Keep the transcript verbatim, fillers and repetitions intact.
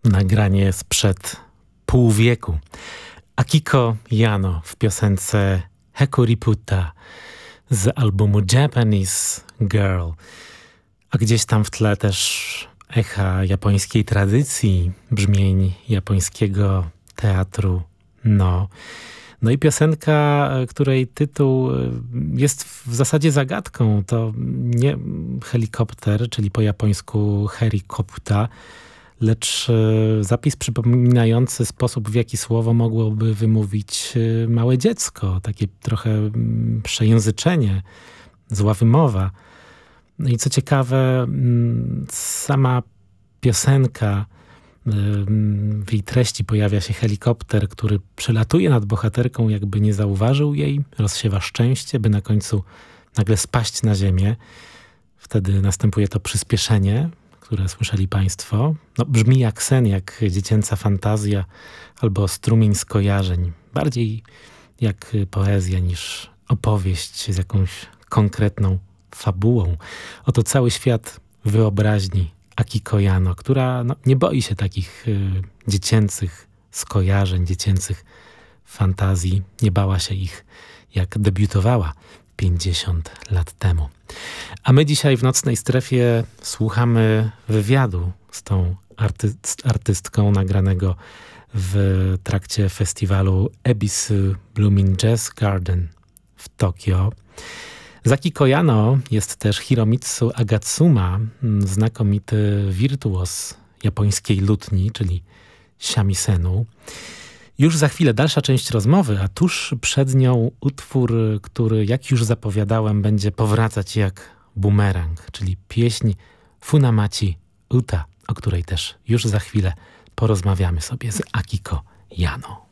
nagranie sprzed pół wieku. Akiko Yano w piosence Hekuriputta z albumu Japanese Girl. A gdzieś tam w tle też echa japońskiej tradycji, brzmień japońskiego teatru No. No i piosenka, której tytuł jest w zasadzie zagadką, to nie helikopter, czyli po japońsku herikopta, lecz zapis przypominający sposób, w jaki słowo mogłoby wymówić małe dziecko. Takie trochę przejęzyczenie, zła wymowa. No i co ciekawe, sama piosenka, w jej treści pojawia się helikopter, który przelatuje nad bohaterką, jakby nie zauważył jej, rozsiewa szczęście, by na końcu nagle spaść na ziemię. Wtedy następuje to przyspieszenie, które słyszeli państwo. No, brzmi jak sen, jak dziecięca fantazja albo strumień skojarzeń. Bardziej jak poezja niż opowieść z jakąś konkretną fabułą. Oto cały świat wyobraźni Akiko Yano, która no, nie boi się takich y, dziecięcych skojarzeń, dziecięcych fantazji. Nie bała się ich, jak debiutowała pięćdziesiąt lat temu. A my dzisiaj w Nocnej Strefie słuchamy wywiadu z tą arty artystką nagranego w trakcie festiwalu Ebisu Blooming Jazz Garden w Tokio. Z Akiko Yano jest też Hiromitsu Agatsuma, znakomity wirtuos japońskiej lutni, czyli shamisen. Już za chwilę dalsza część rozmowy, a tuż przed nią utwór, który, jak już zapowiadałem, będzie powracać jak bumerang, czyli pieśń Funamachi Uta, o której też już za chwilę porozmawiamy sobie z Akiko Yano.